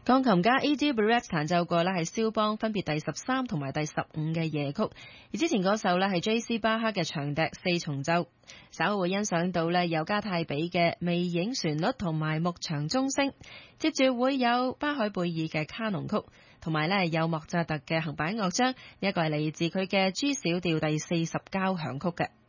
鋼琴家 A.J. Barrett 彈奏過係肖邦分別第13同埋第15嘅夜曲，而之前嗰首係 J.C. 巴克嘅長笛四重奏。稍後會欣賞到尤加泰比嘅微影旋律同埋牧場鐘聲，接住會有巴海貝爾嘅卡農曲，同埋有莫扎特嘅行板樂章，呢一個係嚟自佢嘅 G 小調第40交響曲嘅。